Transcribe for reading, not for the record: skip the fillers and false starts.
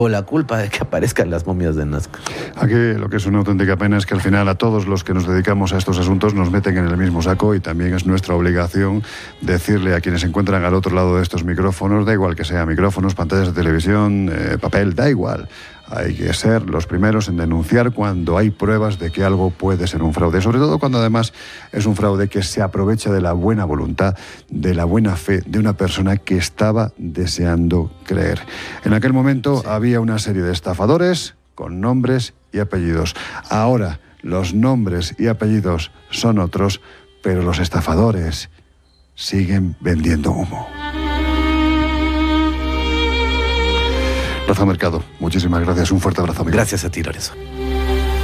o la culpa de que aparezcan las momias de Nazca. Aquí lo que es una auténtica pena es que al final a todos los que nos dedicamos a estos asuntos nos meten en el mismo saco, y también es nuestra obligación decirle a quienes se encuentran al otro lado de estos micrófonos, da igual que sea micrófonos, pantallas de televisión, papel, da igual. Hay que ser los primeros en denunciar cuando hay pruebas de que algo puede ser un fraude, sobre todo cuando además es un fraude que se aprovecha de la buena voluntad, de la buena fe de una persona que estaba deseando creer. En aquel momento había una serie de estafadores con nombres y apellidos. Ahora los nombres y apellidos son otros, pero los estafadores siguen vendiendo humo. Rafa Mercado, muchísimas gracias. Un fuerte abrazo, amigo. Gracias a ti, Lorenzo.